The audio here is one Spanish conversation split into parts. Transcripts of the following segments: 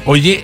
Oye,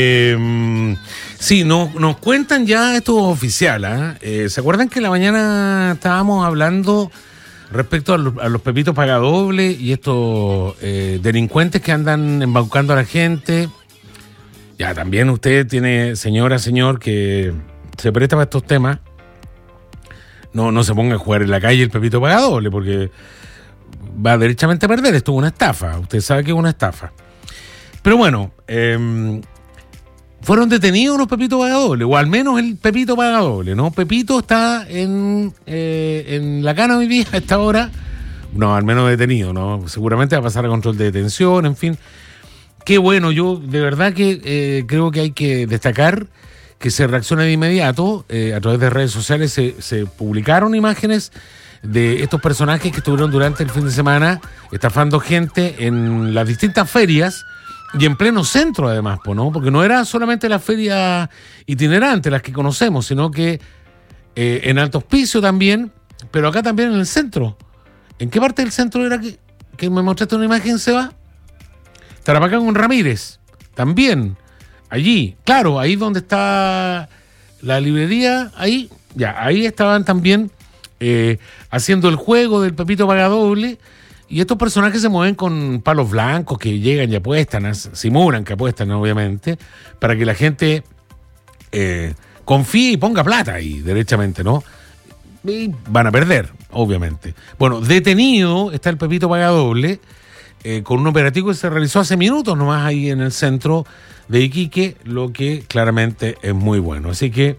sí, nos cuentan ya, esto es oficial, ¿se acuerdan que en la mañana estábamos hablando respecto a los pepitos pagadoble y estos delincuentes que andan embaucando a la gente? Ya, también usted tiene, señor, que se presta para estos temas. No se ponga a jugar en la calle el pepito pagadoble, porque va derechamente a perder. Esto es una estafa, usted sabe que es una estafa. Pero bueno, fueron detenidos los pepitos pagadobles, o al menos el pepito pagadoble, ¿no? Pepito está en la cana hoy día a esta hora. No, al menos detenido, ¿no? Seguramente va a pasar a control de detención, en fin. Qué bueno, yo de verdad que creo que hay que destacar que se reacciona de inmediato. A través de redes sociales se publicaron imágenes de estos personajes que estuvieron durante el fin de semana estafando gente en las distintas ferias y en pleno centro además, ¿no? Porque no era solamente las ferias itinerantes las que conocemos, sino que en Alto Hospicio también, pero acá también en el centro. ¿En qué parte del centro era que me mostraste una imagen, Seba? Tarapacán con Ramírez, también, allí, claro, ahí donde está la librería, ahí estaban también haciendo el juego del pepito pagadoble, y estos personajes se mueven con palos blancos que llegan y apuestan, simulan que apuestan, obviamente, para que la gente confíe y ponga plata ahí, derechamente, ¿no? Y van a perder, obviamente. Bueno, detenido está el pepito pagadoble, con un operativo que se realizó hace minutos nomás ahí en el centro de Iquique, lo que claramente es muy bueno. Así que,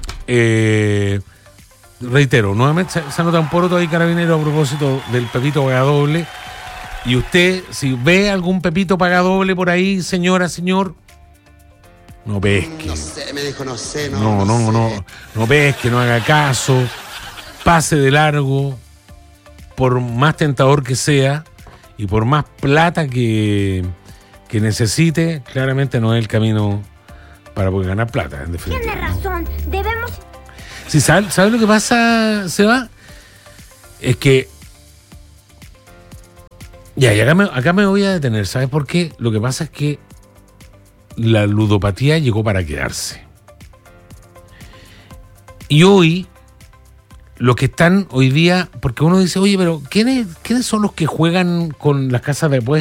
reitero, nuevamente se anota un poroto ahí, carabinero, a propósito del pepito pagadoble. Y usted, si ve algún pepito pagadoble por ahí, señor, no pesque. No sé, me dijo, no sé. No pesque, no haga caso, pase de largo, por más tentador que sea. Y por más plata que necesite, claramente no es el camino para poder ganar plata, en definitiva. Tiene razón, debemos... Sí, ¿sabes lo que pasa, Seba? Es que... Ya, y acá me voy a detener. ¿Sabes por qué? Lo que pasa es que la ludopatía llegó para quedarse. Y hoy... Los que están hoy día, porque uno dice, oye, pero ¿quiénes son los que juegan con las casas de apuestas?